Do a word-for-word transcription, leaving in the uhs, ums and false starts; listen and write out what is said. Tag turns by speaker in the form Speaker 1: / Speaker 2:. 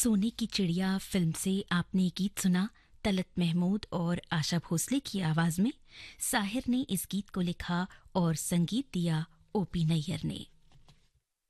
Speaker 1: सोने की चिड़िया फिल्म से आपने गीत सुना तलत महमूद और आशा भोसले की आवाज में। साहिर ने इस गीत को लिखा और संगीत दिया ओपी नैयर ने।